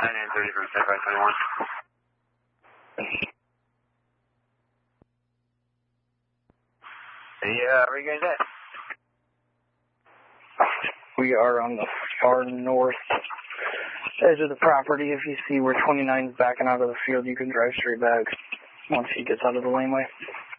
9930 from 7521. Yeah, where are you guys at? We are on the far north edge of the property. If you see where 29 is backing out of the field, you can drive straight back once he gets out of the laneway.